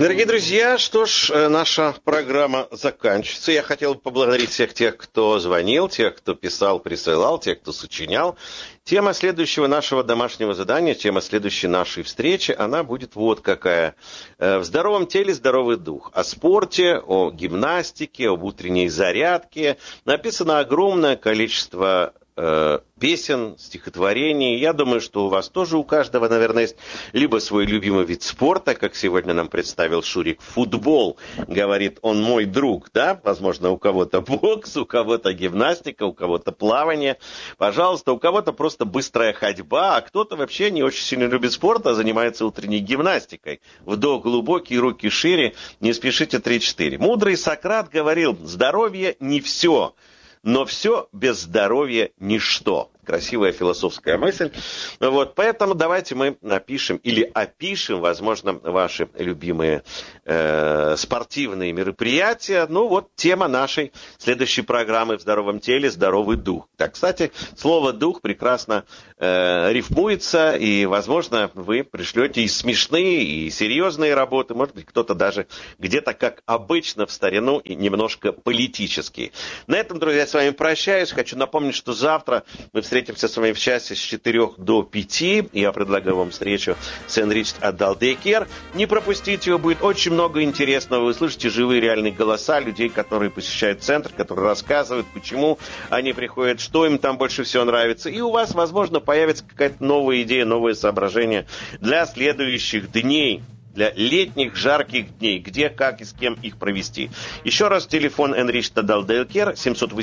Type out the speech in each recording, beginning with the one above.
Дорогие друзья, что ж, наша программа заканчивается. Я хотел поблагодарить всех тех, кто звонил, тех, кто писал, присылал, тех, кто сочинял. Тема следующего нашего домашнего задания, тема следующей нашей встречи, она будет вот какая. В здоровом теле здоровый дух. О спорте, о гимнастике, об утренней зарядке. Написано огромное количество песен, стихотворений. Я думаю, что у вас тоже, у каждого, наверное, есть либо свой любимый вид спорта, как сегодня нам представил Шурик, футбол, говорит, он мой друг, да? Возможно, у кого-то бокс, у кого-то гимнастика, у кого-то плавание. Пожалуйста, у кого-то просто быстрая ходьба, а кто-то вообще не очень сильно любит спорт, а занимается утренней гимнастикой. Вдох глубокий, руки шире, не спешите 3-4. Мудрый Сократ говорил, здоровье не все, но все без здоровья ничто. Красивая философская мысль. Вот, поэтому давайте мы напишем или опишем, возможно, ваши любимые спортивные мероприятия. Ну вот тема нашей следующей программы «В здоровом теле здоровый дух». Так, кстати, слово «дух» прекрасно рифмуется, и, возможно, вы пришлете и смешные, и серьезные работы, может быть, кто-то даже где-то, как обычно, в старину, и немножко политические. На этом, друзья, с вами прощаюсь. Хочу напомнить, что завтра мы встретимся с вами в часе с 4 до 5. Я предлагаю вам встречу с Enriched Adult Daycare. Не пропустите его, будет очень много интересного. Вы слышите живые реальные голоса людей, которые посещают центр, которые рассказывают, почему они приходят, что им там больше всего нравится. И у вас, возможно, появится какая-то новая идея, новое соображение для следующих дней. Для летних жарких дней, где, как и с кем их провести. Еще раз, телефон Enriched Adult Daycare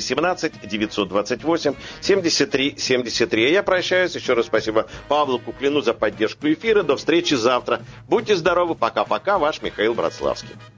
718-928-73-73. Я прощаюсь. Еще раз спасибо Павлу Куклину за поддержку эфира. До встречи завтра. Будьте здоровы. Пока-пока. Ваш Михаил Братславский.